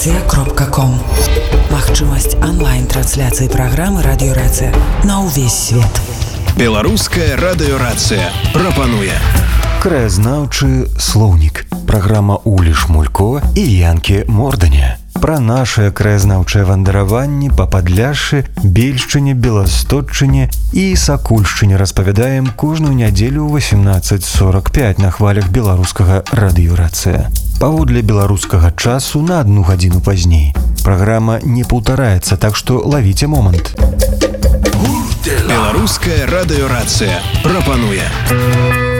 Радиорация.ком. Магчымасць онлайн-трансляцыі праграмы «Радиорация» на ўвесь свет. Беларуская радыёрацыя прапануе краязнаўчы слоўнік. Праграма Улі Шмулько і Янкі Морданя. Пра нашыя краязнаўчыя вандараванні па Падляшшы, Бельшчыне, Беластотчыне і Сакульшчыне распавядаем кожную нядзелю ў 18:45 на хвалях беларускага радыёрацыя. Паводле беларускага часу на 1 гадзіну пазней. Праграма не паўтараецца, так што лавіце момант. Беларуская радыёрацыя прапануе